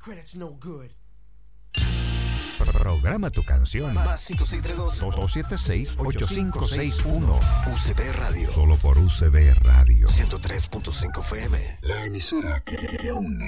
credit's no good. Programa tu canción. Más 562-276-8561. UCB Radio. Solo por UCB Radio. 103.5 FM. La emisora que une.